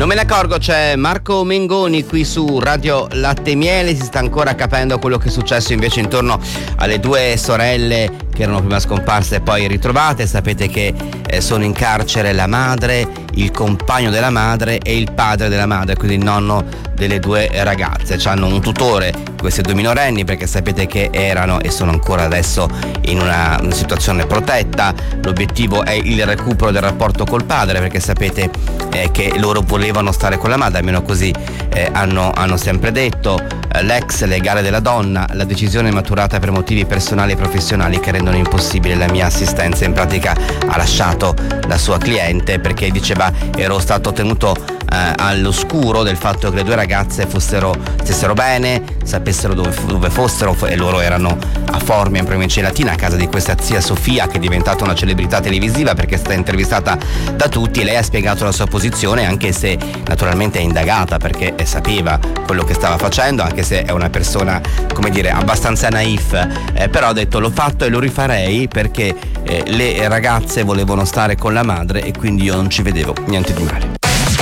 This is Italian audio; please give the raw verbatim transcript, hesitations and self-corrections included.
Non me ne accorgo, c'è Marco Mengoni qui su Radio Latte e Miele. Si sta ancora capendo quello che è successo invece intorno alle due sorelle che erano prima scomparse e poi ritrovate. Sapete che eh, sono in carcere la madre, il compagno della madre e il padre della madre, quindi il nonno delle due ragazze. C'hanno un tutore queste due minorenni, perché sapete che erano e sono ancora adesso in una, una situazione protetta. L'obiettivo è il recupero del rapporto col padre, perché sapete eh, che loro volevano stare con la madre, almeno così eh, hanno, hanno sempre detto. Eh, l'ex legale della donna, la decisione è maturata per motivi personali e professionali che rendono impossibile la mia assistenza. In pratica ha lasciato la sua cliente perché diceva ero stato tenuto eh, all'oscuro del fatto che le due ragazze fossero stessero bene, sapessero dove, dove fossero, e loro erano a Formia in provincia di Latina, a casa di questa zia Sofia che è diventata una celebrità televisiva perché è stata intervistata da tutti. Lei ha spiegato la sua posizione, anche se naturalmente è indagata perché sapeva quello che stava facendo, anche se è una persona, come dire, abbastanza naif, eh, però ha detto l'ho fatto e lo rifarei perché eh, le ragazze volevano stare con la madre e quindi io non ci vedevo niente di male.